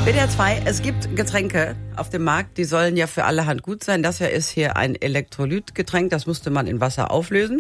WDR 2, es gibt Getränke auf dem Markt, die sollen ja für allerhand gut sein. Das hier ist hier ein Elektrolytgetränk, das musste man in Wasser auflösen.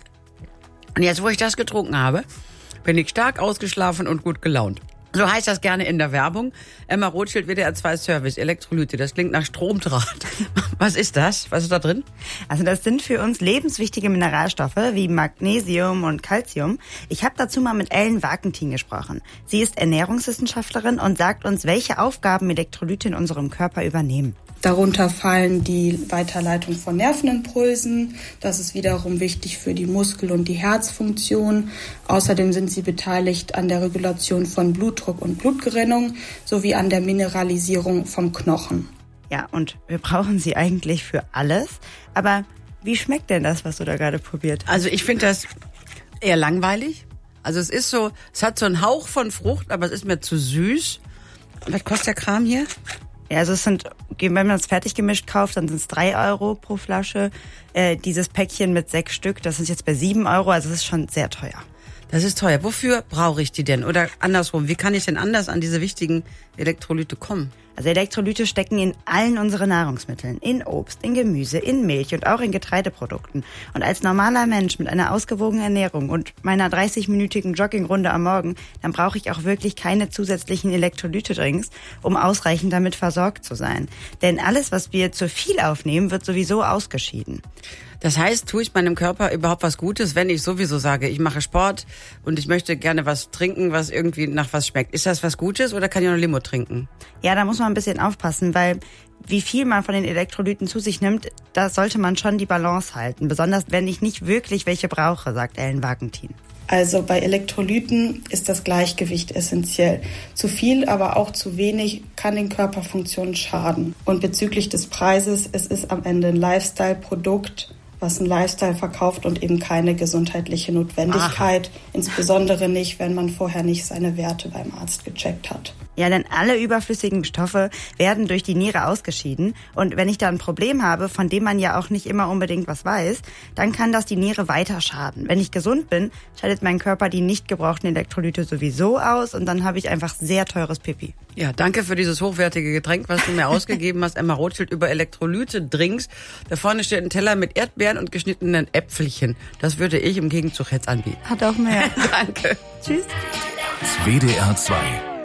Und jetzt, wo ich das getrunken habe, bin ich stark ausgeschlafen und gut gelaunt. So heißt das gerne in der Werbung. Emma Rothschild, WDR 2 Service, Elektrolyte. Das klingt nach Stromdraht. Was ist das? Was ist da drin? Also das sind für uns lebenswichtige Mineralstoffe wie Magnesium und Calcium. Ich habe dazu mal mit Ellen Wagentin gesprochen. Sie ist Ernährungswissenschaftlerin und sagt uns, welche Aufgaben Elektrolyte in unserem Körper übernehmen. Darunter fallen die Weiterleitung von Nervenimpulsen. Das ist wiederum wichtig für die Muskel- und die Herzfunktion. Außerdem sind sie beteiligt an der Regulation von Blutdruck und Blutgerinnung sowie an der Mineralisierung vom Knochen. Ja, und wir brauchen sie eigentlich für alles. Aber wie schmeckt denn das, was du da gerade probiert hast? Also ich finde das eher langweilig. Also es ist so, es hat so einen Hauch von Frucht, aber es ist mir zu süß. Was kostet der Kram hier? Ja, also es sind, wenn man es fertig gemischt kauft, dann sind es 3 Euro pro Flasche. Dieses Päckchen mit 6 Stück, das ist jetzt bei 7 Euro, also es ist schon sehr teuer. Das ist teuer. Wofür brauche ich die denn? Oder andersrum, wie kann ich denn anders an diese wichtigen Elektrolyte kommen? Also Elektrolyte stecken in allen unseren Nahrungsmitteln, in Obst, in Gemüse, in Milch und auch in Getreideprodukten. Und als normaler Mensch mit einer ausgewogenen Ernährung und meiner 30-minütigen Joggingrunde am Morgen, dann brauche ich auch wirklich keine zusätzlichen Elektrolyte-Drinks, um ausreichend damit versorgt zu sein. Denn alles, was wir zu viel aufnehmen, wird sowieso ausgeschieden. Das heißt, tue ich meinem Körper überhaupt was Gutes, wenn ich sowieso sage, ich mache Sport und ich möchte gerne was trinken, was irgendwie nach was schmeckt. Ist das was Gutes oder kann ich noch Limo trinken? Ja, da muss man ein bisschen aufpassen, weil wie viel man von den Elektrolyten zu sich nimmt, da sollte man schon die Balance halten. Besonders wenn ich nicht wirklich welche brauche, sagt Ellen Wagentin. Also bei Elektrolyten ist das Gleichgewicht essentiell. Zu viel, aber auch zu wenig kann den Körperfunktionen schaden. Und bezüglich des Preises, es ist am Ende ein Lifestyle-Produkt, was ein Lifestyle verkauft und eben keine gesundheitliche Notwendigkeit. Aha. Insbesondere nicht, wenn man vorher nicht seine Werte beim Arzt gecheckt hat. Ja, denn alle überflüssigen Stoffe werden durch die Niere ausgeschieden. Und wenn ich da ein Problem habe, von dem man ja auch nicht immer unbedingt was weiß, dann kann das die Niere weiter schaden. Wenn ich gesund bin, scheidet mein Körper die nicht gebrauchten Elektrolyte sowieso aus und dann habe ich einfach sehr teures Pipi. Ja, danke für dieses hochwertige Getränk, was du mir ausgegeben hast, Emma Rothschild, über Elektrolyte-Drinks. Da vorne steht ein Teller mit Erdbeeren und geschnittenen Äpfelchen. Das würde ich im Gegenzug jetzt anbieten. Hat auch mehr. Danke. Tschüss. WDR 2